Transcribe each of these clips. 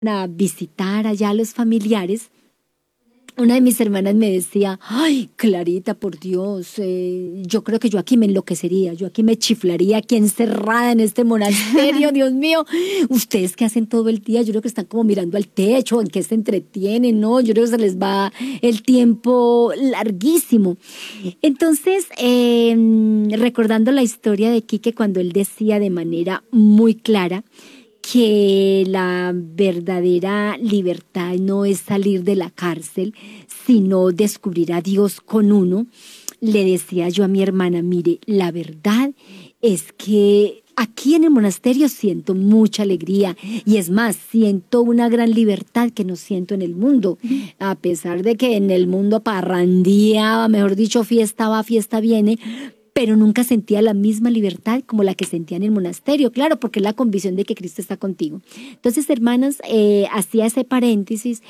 a visitar allá a los familiares, una de mis hermanas me decía, ay, Clarita, por Dios, yo creo que yo aquí me enloquecería, yo aquí me chiflaría, aquí encerrada en este monasterio, Dios mío. Ustedes que hacen todo el día, yo creo que están como mirando al techo, en qué se entretienen, ¿no? Yo creo que se les va el tiempo larguísimo. Entonces, recordando la historia de Quique, cuando él decía de manera muy clara que la verdadera libertad no es salir de la cárcel, sino descubrir a Dios con uno, le decía yo a mi hermana, mire, la verdad es que aquí en el monasterio siento mucha alegría y es más, siento una gran libertad que no siento en el mundo, a pesar de que en el mundo parrandeaba, mejor dicho, fiesta va, fiesta viene, pero nunca sentía la misma libertad como la que sentía en el monasterio, claro, porque es la convicción de que Cristo está contigo. Entonces, hermanas, hacía ese paréntesis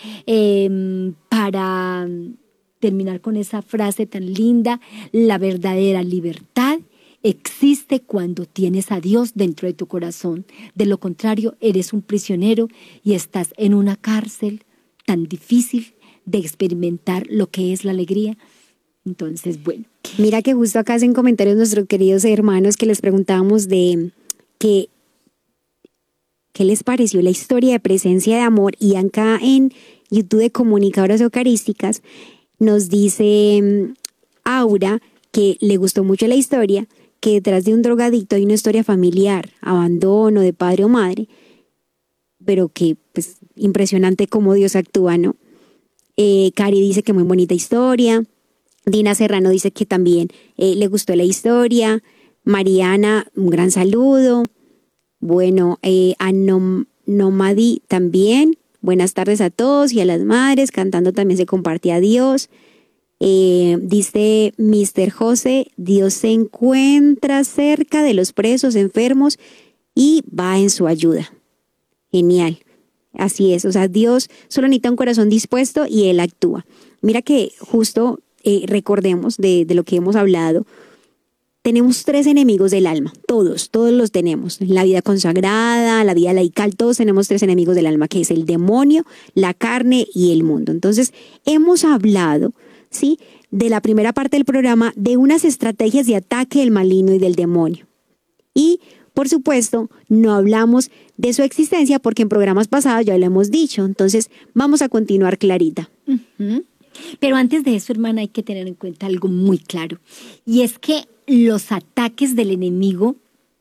para terminar con esa frase tan linda: la verdadera libertad existe cuando tienes a Dios dentro de tu corazón. De lo contrario, eres un prisionero y estás en una cárcel tan difícil de experimentar lo que es la alegría. Entonces, bueno. Mira que justo acá hacen comentarios nuestros queridos hermanos que les preguntábamos de qué les pareció la historia de Presencia de Amor, y acá en YouTube de Comunicadoras Eucarísticas nos dice Aura que le gustó mucho la historia, que detrás de un drogadicto hay una historia familiar, abandono de padre o madre, pero que pues impresionante cómo Dios actúa, ¿no? Cari dice que muy bonita historia. Dina Serrano dice que también le gustó la historia. Mariana, un gran saludo. Bueno, a Nomadi también. Buenas tardes a todos y a las madres. Cantando también se compartía a Dios. Dice Mr. José, Dios se encuentra cerca de los presos, enfermos y va en su ayuda. Genial. Así es. O sea, Dios solo necesita un corazón dispuesto y Él actúa. Mira que justo... recordemos de lo que hemos hablado, tenemos 3 enemigos del alma, todos los tenemos, la vida consagrada, la vida laical, todos tenemos 3 enemigos del alma, que es el demonio, la carne y el mundo. Entonces, hemos hablado, ¿sí?, de la primera parte del programa, de unas estrategias de ataque del maligno y del demonio. Y, por supuesto, no hablamos de su existencia porque en programas pasados ya lo hemos dicho. Entonces, vamos a continuar, Clarita. Uh-huh. Pero antes de eso, hermana, hay que tener en cuenta algo muy claro. Y es que los ataques del enemigo,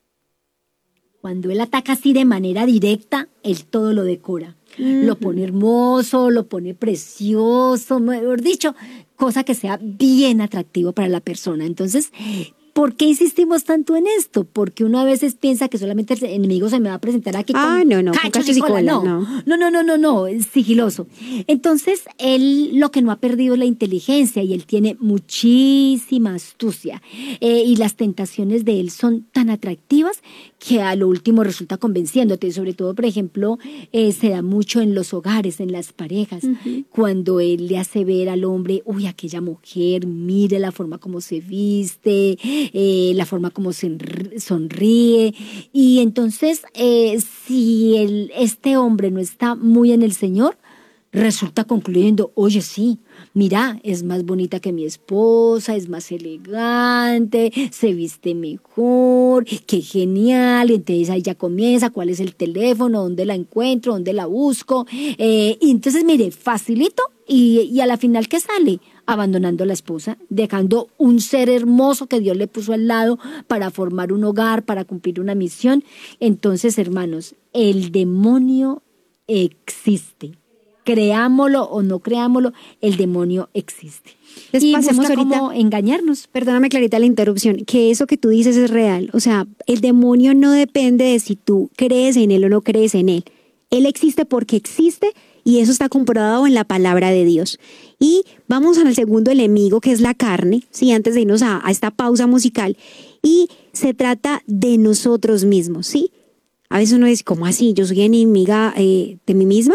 cuando él ataca así de manera directa, él todo lo decora. Uh-huh. Lo pone hermoso, lo pone precioso, mejor dicho, cosa que sea bien atractivo para la persona. Entonces, ¿por qué insistimos tanto en esto? Porque uno a veces piensa que solamente el enemigo se me va a presentar aquí con cachos y cola. No, es sigiloso. Entonces, él lo que no ha perdido es la inteligencia y él tiene muchísima astucia. Y las tentaciones de él son tan atractivas que a lo último resulta convenciéndote. Sobre todo, por ejemplo, se da mucho en los hogares, en las parejas, uh-huh, cuando él le hace ver al hombre, uy, aquella mujer, mire la forma como se viste, la forma como se sonríe. Y entonces, si este hombre no está muy en el Señor, resulta concluyendo, oye, sí, mira, es más bonita que mi esposa, es más elegante, se viste mejor, qué genial. Entonces ahí ya comienza, ¿cuál es el teléfono? ¿Dónde la encuentro? ¿Dónde la busco? Y entonces, mire, facilito, y a la final, ¿qué sale? Abandonando a la esposa, dejando un ser hermoso que Dios le puso al lado para formar un hogar, para cumplir una misión. Entonces, hermanos, el demonio existe. Creámoslo o no creámoslo, el demonio existe. Entonces, y pasemos busca ahorita, cómo engañarnos. Perdóname, Clarita, la interrupción, que eso que tú dices es real. O sea, el demonio no depende de si tú crees en él o no crees en él. Él existe porque existe, y eso está comprobado en la palabra de Dios. Y vamos al segundo enemigo, que es la carne, ¿sí? Antes de irnos a esta pausa musical. Y se trata de nosotros mismos, ¿sí? A veces uno dice, ¿cómo así? ¿Yo soy enemiga de mí misma?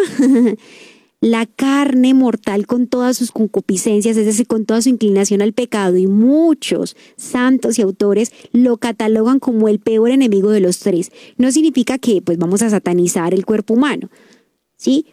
La carne mortal, con todas sus concupiscencias, es decir, con toda su inclinación al pecado, y muchos santos y autores lo catalogan como el peor enemigo de los 3. No significa que pues vamos a satanizar el cuerpo humano. ¿sí?